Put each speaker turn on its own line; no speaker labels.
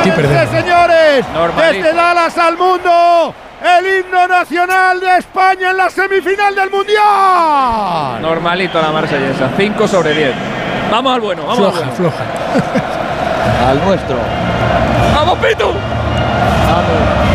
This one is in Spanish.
aquí perdemos.
Señores, desde Dallas al mundo, el himno nacional de España en la semifinal del Mundial.
Normalito la marsellesa, 5/10. Vamos al bueno, vamos
floja,
al bueno.
floja.
Al nuestro.
¡Vamos, Pitu!
Vamos.